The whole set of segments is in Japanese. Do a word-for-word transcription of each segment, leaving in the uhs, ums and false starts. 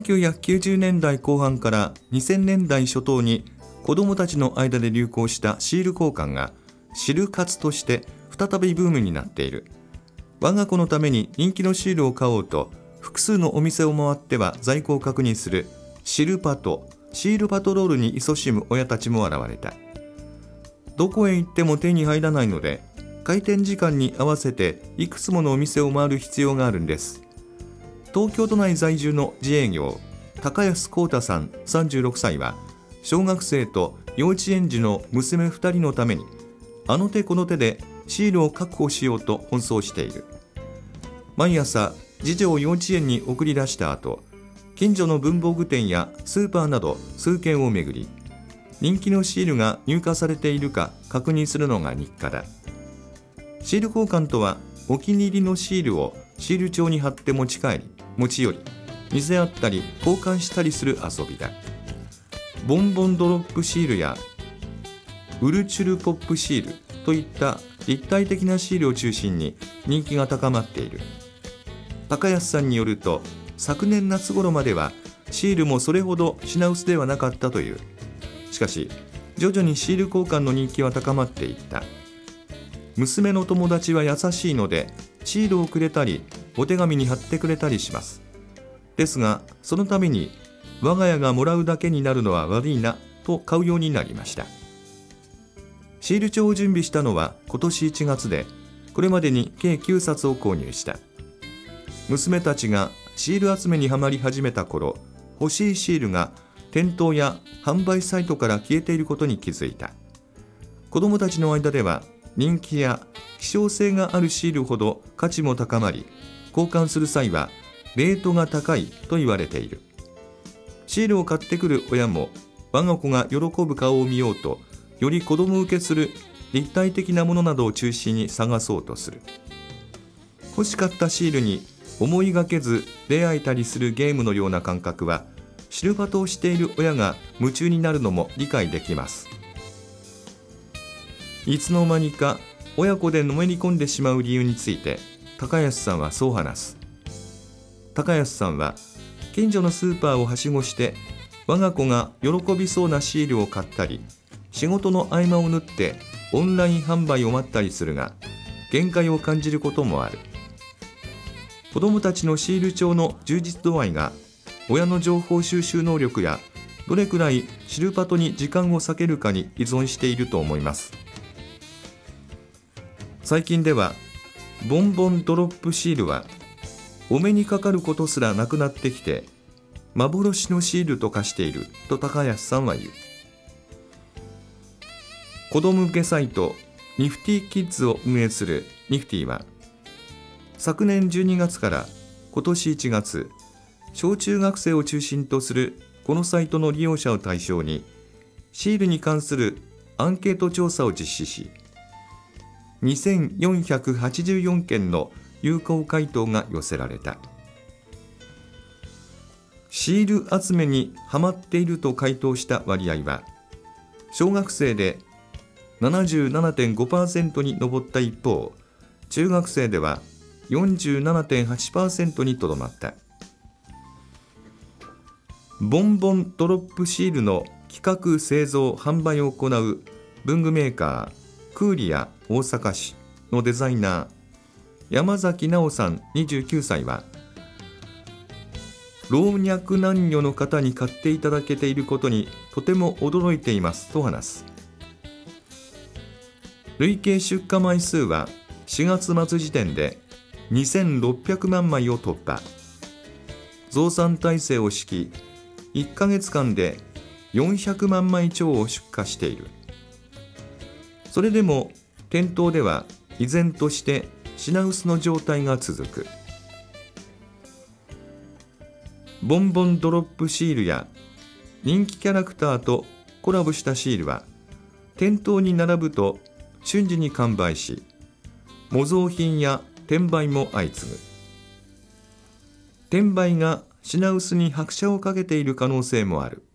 せんきゅうひゃくきゅうじゅうねんだいこう半からにせんねんだい初頭に子どもたちの間で流行したシール交換がシル活として再びブームになっている。我が子のために人気のシールを買おうと複数のお店を回っては在庫を確認するシルパト、シールパトロールに勤しむ親たちも現れた。どこへ行っても手に入らないので開店時間に合わせていくつものお店を回る必要があるんです。東京都内在住の自営業高安光太さんさんじゅうろくさいは小学生と幼稚園児の娘ふたりのためにあの手この手でシールを確保しようと奔走している。毎朝次女を幼稚園に送り出した後、近所の文房具店やスーパーなど数軒を巡り、人気のシールが入荷されているか確認するのが日課だ。シール交換とはお気に入りのシールをシール帳に貼って持ち帰り持ち寄り見せ合ったり交換したりする遊びだ。ボンボンドロップシールやウルチュルポップシールといった立体的なシールを中心に人気が高まっている。高安さんによると、昨年夏頃まではシールもそれほど品薄ではなかったという。しかし徐々にシール交換の人気は高まっていった。娘の友達は優しいのでシールをくれたりお手紙に貼ってくれたりします。ですがそのために我が家がもらうだけになるのは悪いなと買うようになりました。シール帳を準備したのは今年いちがつで、これまでに計きゅうさつを購入した。娘たちがシール集めにはまり始めた頃、欲しいシールが店頭や販売サイトから消えていることに気づいた。子どもたちの間では人気や希少性があるシールほど価値も高まり、交換する際はレートが高いと言われている。シールを買ってくる親も我が子が喜ぶ顔を見ようと、より子供受けする立体的なものなどを中心に探そうとする。欲しかったシールに思いがけず出会えたりするゲームのような感覚は、シルバトをしている親が夢中になるのも理解できます。いつの間にか親子でのめり込んでしまう理由について高安さんはそう話す。高安さんは近所のスーパーをはしごして我が子が喜びそうなシールを買ったり、仕事の合間を縫ってオンライン販売を待ったりするが、限界を感じることもある。子どもたちのシール帳の充実度合いが親の情報収集能力やどれくらいシルパトに時間を割けるかに依存していると思います。最近ではボンボンドロップシールはお目にかかることすらなくなってきて、幻のシールと化していると高安さんは言う。子ども向けサイトニフティキッズを運営するニフティは、昨年じゅうにがつから今年いちがつ、小中学生を中心とするこのサイトの利用者を対象にシールに関するアンケート調査を実施し、にせんよんひゃくはちじゅうよんけんの有効回答が寄せられた。シール集めにハマっていると回答した割合は、小学生で ななじゅうななてんごパーセント に上った一方、中学生では よんじゅうななてんはちパーセント にとどまった。ボンボンドロップシールの企画製造販売を行う文具メーカークーリア大阪市のデザイナー山崎直さんにじゅうきゅうさいは、老若男女の方に買っていただけていることにとても驚いていますと話す。累計出荷枚数はしがつ末時点でにせんろっぴゃくまんまいを突破。増産体制を敷き、いっかげつかんでよんひゃくまんまい超を出荷している。それでも店頭では依然として品薄の状態が続く。ボンボンドロップシールや人気キャラクターとコラボしたシールは店頭に並ぶと瞬時に完売し、模造品や転売も相次ぐ。転売が品薄に拍車をかけている可能性もある。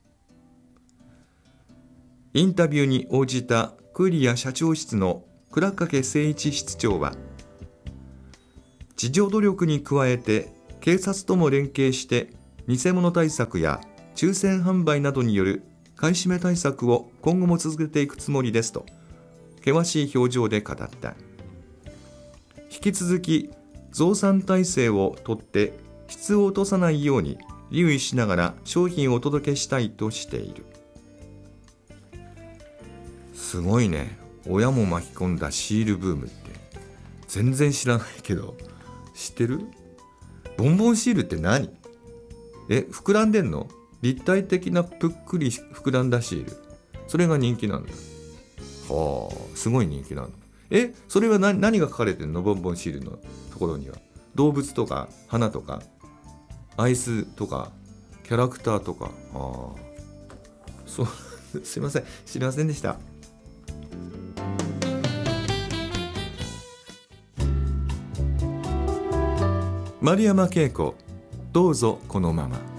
インタビューに応じたクーリア社長室の倉掛誠一室長は、自助努力に加えて警察とも連携して偽物対策や抽選販売などによる買い占め対策を今後も続けていくつもりですと険しい表情で語った。引き続き増産体制をとって質を落とさないように留意しながら商品をお届けしたいとしている。すごいね。親も巻き込んだシールブームって全然知らないけど知ってる？ボンボンシールって何？え、膨らんでんの？立体的なぷっくり膨らんだシール、それが人気なんだ。はあ、すごい人気なの。え、それは 何, 何が書かれてるの？ボンボンシールのところには動物とか花とかアイスとかキャラクターとか。ああ、そうすいません、知りませんでした。丸山恵子、どうぞこのまま。